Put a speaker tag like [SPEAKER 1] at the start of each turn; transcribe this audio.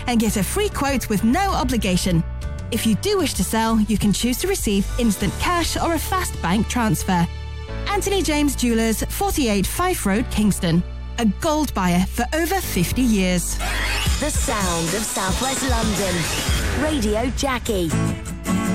[SPEAKER 1] and get a free quote with no obligation. If you do wish to sell, you can choose to receive instant cash or a fast bank transfer. Anthony James Jewellers, 48 Fife Road, Kingston. A gold buyer for over 50 years.
[SPEAKER 2] The sound of Southwest London. Radio Jackie.